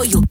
for you.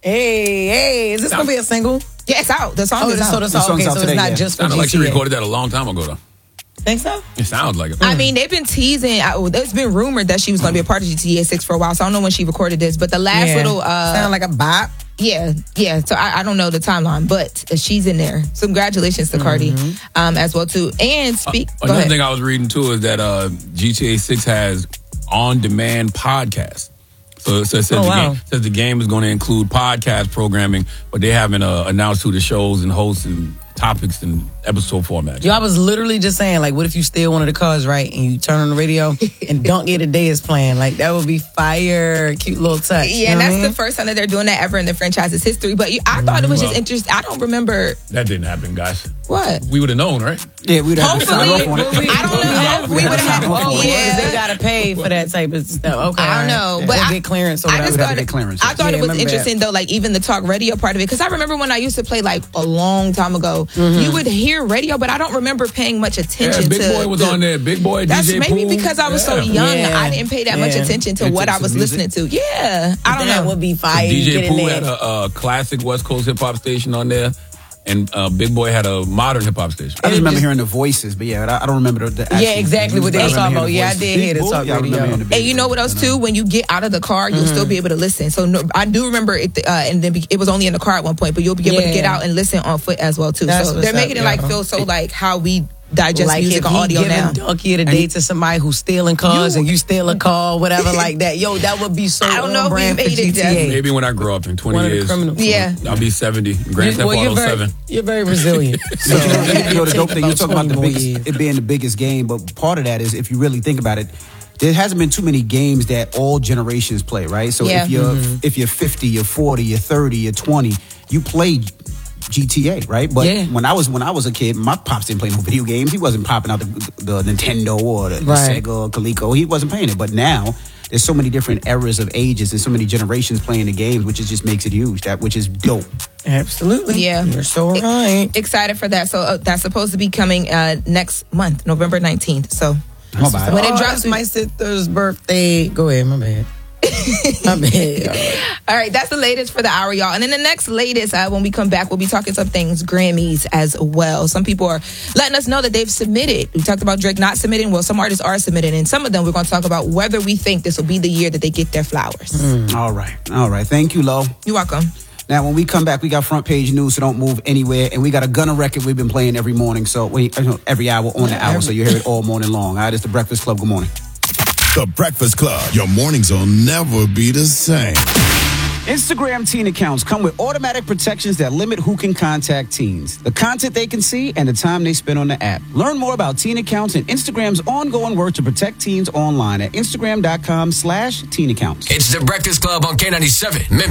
Hey, is this going to be a single? Yeah, it's out. The song is out. So the song's out today, not just for Sounded GTA. like she recorded that a long time ago, though. Think so? It sounds like it. I mean, they've been teasing. It's been rumored that she was going to be a part of GTA 6 for a while, so I don't know when she recorded this. But the last little... sound like a bop. Yeah. So I don't know the timeline, but she's in there. So congratulations to Cardi as well, too. And another thing I was reading, too, is that GTA 6 has on-demand podcasts. So it says the game is going to include podcast programming, but they haven't announced who the shows and hosts and topics and episode format. Yo, I was literally just saying, like, what if you steal one of the cars, right, and you turn on the radio and Don't Get a Day is playing? Like, that would be fire. Cute little touch. Yeah, and that's the first time that they're doing that ever in the franchise's history. But I thought it was just interesting. I don't remember. That didn't happen, guys. What? We would have known, right? Yeah, we'd have Hopefully, to sign off on it. I don't know. We would have. Yeah, they gotta pay for that type of stuff. Okay, I don't know, but get clearance or I whatever. I thought it was interesting though, like even the talk radio part of it, because I remember when I used to play like a long time ago, you would hear radio, but I don't remember paying much attention to. Big Boy was on there. Big Boy, that's DJ maybe Pool. because I was so young, I didn't pay that much attention to what I was listening to. Yeah, I don't know. That would be fire. DJ Pool had a classic West Coast hip hop station on there. And Big Boy had a modern hip hop station. I just remember hearing the voices, but I don't remember the actual. Yeah, exactly what they were talking about. Yeah, I did hear the talk radio. And you know what else too? When you get out of the car, you'll still be able to listen. So I do remember it, and then it was only in the car at one point, but you'll be able to get out and listen on foot as well too. So they're making it like feel so like how we digest like music and audio now. Donkey of the day to somebody who's stealing cars and you steal a car, whatever like that. Yo, that would be so. I don't know if we made it. Maybe when I grow up in 20 years, I'll be 70. Grand Theft Auto 7. You're very resilient. So, the dope thing, you're talking about it being the biggest game, but part of that is if you really think about it, there hasn't been too many games that all generations play, right? So if you're 50, you're 40, you're 30, you're 20, you play GTA, right? But when I was a kid, my pops didn't play no video games. He wasn't popping out the Nintendo or the Sega or Coleco. He wasn't playing it. But now there's so many different eras of ages and so many generations playing the games, which just makes it huge. Which is dope. Absolutely. Yeah. You're so right. Excited for that. So that's supposed to be coming next month, November 19th. So when it drops my sister's birthday. Go ahead, my bad. My bad. All right, that's the latest for the hour, y'all. And then the next latest, when we come back, we'll be talking some things Grammys as well. Some people are letting us know that they've submitted. We talked about Drake not submitting. Well, some artists are submitting, and some of them we're going to talk about whether we think this will be the year that they get their flowers. All right. Thank you, Lo. You're welcome. Now, when we come back, we got front page news, so don't move anywhere. And we got a Gunna record we've been playing every morning, every hour on the hour, so you hear it all morning long. All right, it's The Breakfast Club. Good morning. The Breakfast Club. Your mornings will never be the same. Instagram teen accounts come with automatic protections that limit who can contact teens, the content they can see, and the time they spend on the app. Learn more about teen accounts and Instagram's ongoing work to protect teens online at Instagram.com/teen accounts. It's The Breakfast Club on K97.